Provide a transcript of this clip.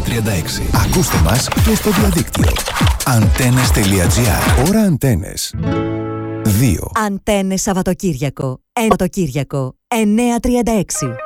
9:36. Ακούστε μας και στο διαδίκτυο. Antennes.gr. Ώρα Αντένες. 2. Αντένες Σαββατοκύριακο. 9:36.